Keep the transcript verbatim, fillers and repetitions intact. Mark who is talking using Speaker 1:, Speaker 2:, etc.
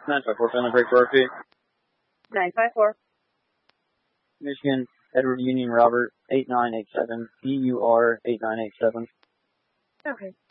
Speaker 1: nine five four, Family Break for R P.
Speaker 2: nine five four.
Speaker 1: Michigan, Edward Union Robert, eight nine eight seven, E U R eight nine eight seven.
Speaker 2: Okay.